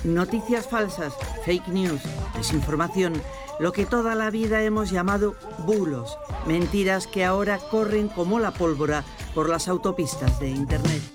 Noticias falsas, fake news, desinformación, lo que toda la vida hemos llamado bulos, mentiras que ahora corren como la pólvora por las autopistas de Internet.